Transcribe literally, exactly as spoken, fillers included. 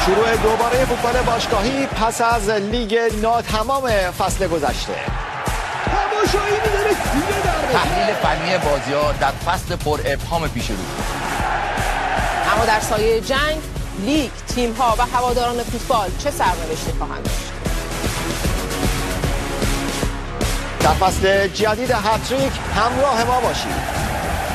شروع دوباره فوتبال باشگاهی پس از لیگ ناتمام فصل گذشته. تماشایی می‌داره دیگه در تحلیل فنی بازی‌ها در فصل پر ابهام پیش رو. اما در سایه جنگ لیگ، تیم‌ها و هواداران فوتبال چه سرنوشتی خواهند داشت؟ در فصل جدید هتریک همراه ما باشید.